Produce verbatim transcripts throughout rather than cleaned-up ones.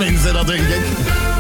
tenminste, dat denk ik.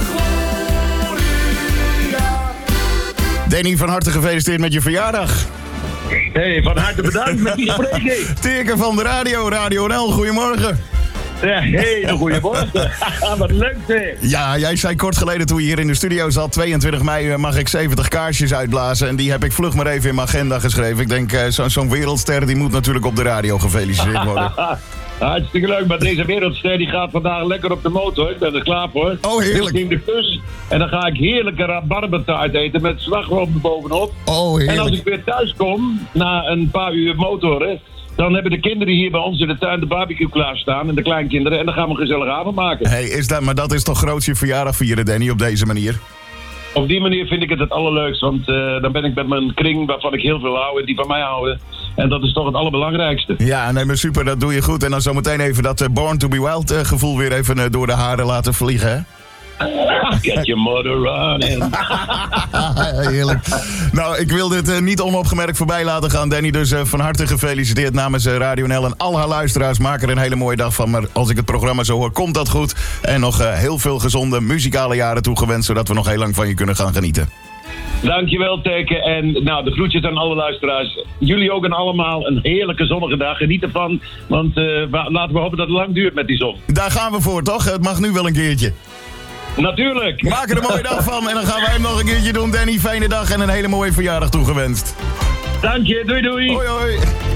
Danny, van harte gefeliciteerd met je verjaardag. Hey, van harte bedankt met die spreking. Teerke van de radio, Radio N L, goedemorgen. Ja, hele goeiemorgen. Wat leuk zeg. Ja, jij zei kort geleden toen je hier in de studio zat, tweeëntwintig mei mag ik zeventig kaarsjes uitblazen. En die heb ik vlug maar even in mijn agenda geschreven. Ik denk, uh, zo, zo'n wereldster die moet natuurlijk op de radio gefeliciteerd worden. Hartstikke leuk, maar deze wereldster die gaat vandaag lekker op de motor. Ik ben er klaar voor. Oh, heerlijk. In de kus. En dan ga ik heerlijke rabarbertaart eten met slagroom bovenop. Oh, heerlijk. En als ik weer thuis kom, na een paar uur motoren, dan hebben de kinderen hier bij ons in de tuin de barbecue klaarstaan. En de kleinkinderen. En dan gaan we een gezellige avond maken. Hey, is dat, maar dat is toch groot je verjaardag vieren, Danny, op deze manier? Op die manier vind ik het het allerleukst. Want uh, dan ben ik met mijn kring waarvan ik heel veel hou en die van mij houden. En dat is toch het allerbelangrijkste. Ja, nee, maar super, dat doe je goed. En dan zometeen even dat uh, Born to be Wild uh, gevoel weer even uh, door de haren laten vliegen, hè? Get your motor running. Heerlijk. Nou, ik wil dit uh, niet onopgemerkt voorbij laten gaan, Danny. Dus uh, van harte gefeliciteerd namens uh, Radio N L en al haar luisteraars. Maak er een hele mooie dag van. Maar als ik het programma zo hoor, komt dat goed. En nog uh, heel veel gezonde muzikale jaren toegewenst, zodat we nog heel lang van je kunnen gaan genieten. Dankjewel, Teke. En nou, de groetjes aan alle luisteraars. Jullie ook en allemaal een heerlijke zonnige dag. Geniet ervan, want uh, laten we hopen dat het lang duurt met die zon. Daar gaan we voor, toch? Het mag nu wel een keertje. Natuurlijk. Maak er een mooie dag van en dan gaan wij hem nog een keertje doen. Danny, fijne dag en een hele mooie verjaardag toegewenst. Dank je, doei doei. Hoi hoi.